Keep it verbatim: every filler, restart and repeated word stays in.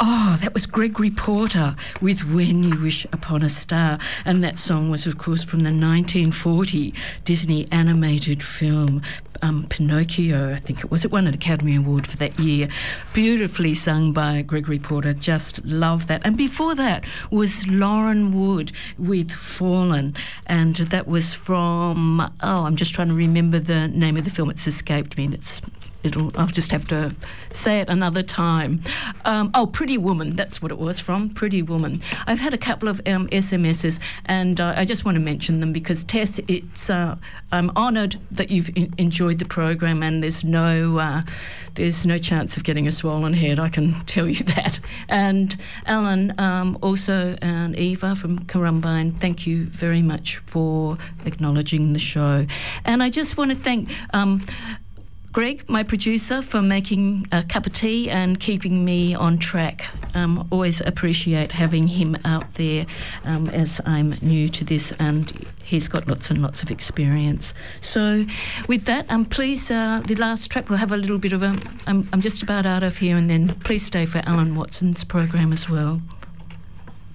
Oh, that was Gregory Porter with When You Wish Upon a Star. And that song was, of course, from the nineteen forty Disney animated film um, Pinocchio, I think it was. It won an Academy Award for that year. Beautifully sung by Gregory Porter. Just love that. And before that was Lauren Wood with Fallen. And that was from, oh, I'm just trying to remember the name of the film. It's escaped me. It's It'll, I'll just have to say it another time. Um, oh, Pretty Woman, that's what it was from, Pretty Woman. I've had a couple of um, S M Ses, and uh, I just want to mention them because, Tess, it's uh, I'm honoured that you've in- enjoyed the program, and there's no uh, there's no chance of getting a swollen head, I can tell you that. And Alan, um, also, and Eva from Currumbine, thank you very much for acknowledging the show. And I just want to thank Um, Greg, my producer, for making a cup of tea and keeping me on track. Um, always appreciate having him out there um, as I'm new to this, and he's got lots and lots of experience. So with that, um, please, uh, the last track, we'll have a little bit of a... I'm, I'm just about out of here, and then please stay for Alan Watson's program as well.